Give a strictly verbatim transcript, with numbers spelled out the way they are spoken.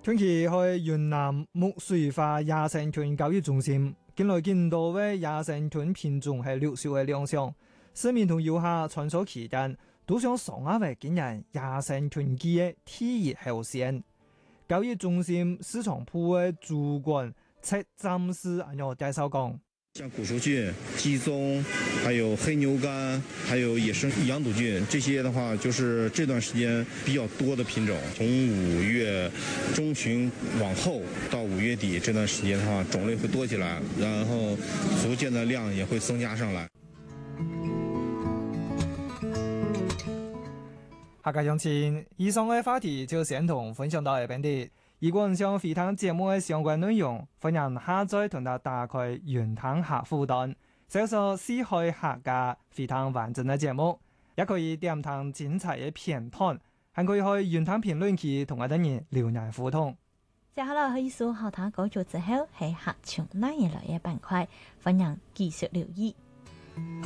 近期去雲南木水花野生豚教育中心，近來見到嘅野生豚品種係綠色嘅亮相，市民同遊客穿梭期間都想嘗下為今日野生豚雞嘅體驗後鮮。教育中心市場部嘅主管戚占師咁樣介紹講。 像古熟菌、雞樅，還有黑牛肝，還有野生羊肚菌，這些的話就是這段時間比較多的品種。從五月中旬往後到五月底這段時間的話，種類會多起來，然後逐漸的量也會增加上來。 下個星期以上嘅話題就先同分享到呢邊啲。如果想回聽節目嘅相關內容，歡迎下載同埋打開雲聽客戶端，搜索四海客家回聽完整嘅節目，也可以點聽精彩嘅片段，還可以去雲聽評論區同我哋人留言互動。 接下來可以數後台改造之後係客場拉嘢來嘅板塊，歡迎繼續留意。